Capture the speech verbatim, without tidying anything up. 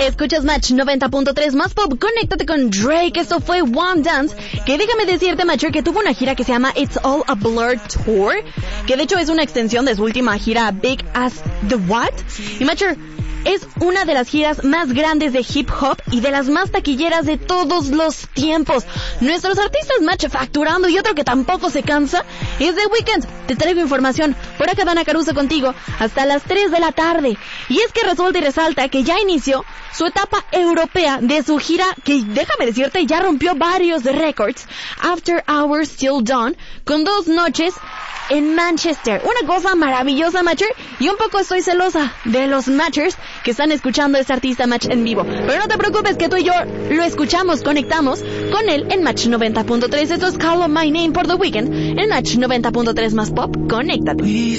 Escuchas Match noventa punto tres más pop, conéctate con Drake, esto fue One Dance, que déjame decirte, Matcher, que tuvo una gira que se llama It's All a Blur Tour, que de hecho es una extensión de su última gira Big As The What, y Matcher, es una de las giras más grandes de hip hop y de las más taquilleras de todos los tiempos. Nuestros artistas Match facturando, y otro que tampoco se cansa es The Weeknd. Te traigo información por acá, Dana Caruso contigo hasta las tres de la tarde. Y es que resulta y resalta que ya inició su etapa europea de su gira, que déjame decirte ya rompió varios récords. After Hours Till Dawn, con dos noches en Manchester. Una cosa maravillosa, Matcher, y un poco estoy celosa de los Matchers que están escuchando a este artista Match en vivo. Pero no te preocupes, que tú y yo lo escuchamos, conectamos con él en Match noventa punto tres. Esto es Call On My Name por The Weeknd en Match noventa punto tres más pop. Conéctate.